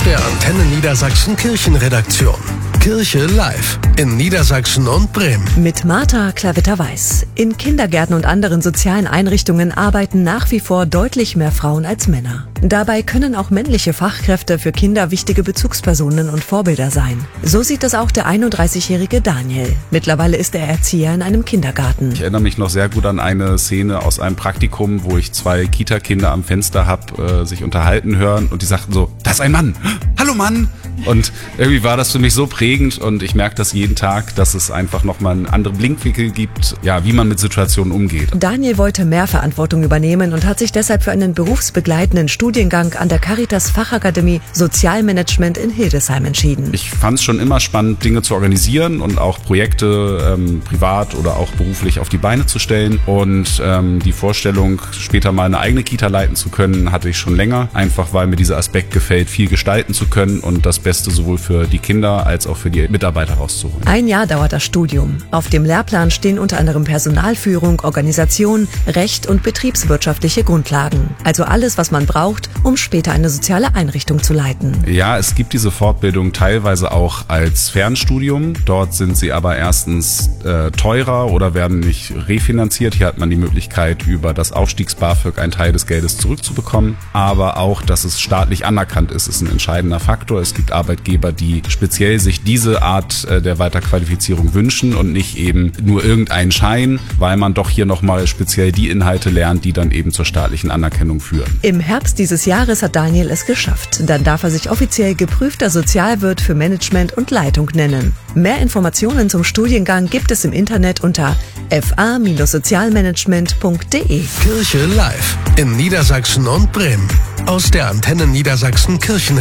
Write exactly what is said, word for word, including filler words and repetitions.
der Antenne Niedersachsen Kirchenredaktion. Kirche live in Niedersachsen und Bremen. Mit Martha Klavitter-Weiß. In Kindergärten und anderen sozialen Einrichtungen arbeiten nach wie vor deutlich mehr Frauen als Männer. Dabei können auch männliche Fachkräfte für Kinder wichtige Bezugspersonen und Vorbilder sein. So sieht das auch der einunddreißigjährige Daniel. Mittlerweile ist er Erzieher in einem Kindergarten. Ich erinnere mich noch sehr gut an eine Szene aus einem Praktikum, wo ich zwei Kita-Kinder am Fenster habe, äh, sich unterhalten hören und die sagten so, das ist ein Mann. Hallo Mann. Und irgendwie war das für mich so prägend und ich merke das jeden Tag, dass es einfach nochmal einen anderen Blickwinkel gibt, ja, wie man mit Situationen umgeht. Daniel wollte mehr Verantwortung übernehmen und hat sich deshalb für einen berufsbegleitenden Studiengang an der Caritas Fachakademie Sozialmanagement in Hildesheim entschieden. Ich fand es schon immer spannend, Dinge zu organisieren und auch Projekte ähm, privat oder auch beruflich auf die Beine zu stellen. Und ähm, die Vorstellung, später mal eine eigene Kita leiten zu können, hatte ich schon länger. Einfach weil mir dieser Aspekt gefällt, viel gestalten zu können und das Beste sowohl für die Kinder als auch für die Mitarbeiter rauszuholen. Ein Jahr dauert das Studium. Auf dem Lehrplan stehen unter anderem Personalführung, Organisation, Recht und betriebswirtschaftliche Grundlagen. Also alles, was man braucht, um später eine soziale Einrichtung zu leiten. Ja, es gibt diese Fortbildung teilweise auch als Fernstudium. Dort sind sie aber erstens äh, teurer oder werden nicht refinanziert. Hier hat man die Möglichkeit, über das Aufstiegs-BAföG einen Teil des Geldes zurückzubekommen. Aber auch, dass es staatlich anerkannt ist, ist ein entscheidender Faktor. Es gibt Arbeitgeber, die speziell sich diese Art äh, der Weiterqualifizierung wünschen und nicht eben nur irgendeinen Schein, weil man doch hier nochmal speziell die Inhalte lernt, die dann eben zur staatlichen Anerkennung führen. Im Herbst dieses Jahres hat Daniel es geschafft. Dann darf er sich offiziell geprüfter Sozialwirt für Management und Leitung nennen. Mehr Informationen zum Studiengang gibt es im Internet unter f a Bindestrich sozialmanagement punkt de. Kirche live in Niedersachsen und Bremen. Aus der Antenne Niedersachsen Kirchenredaktion.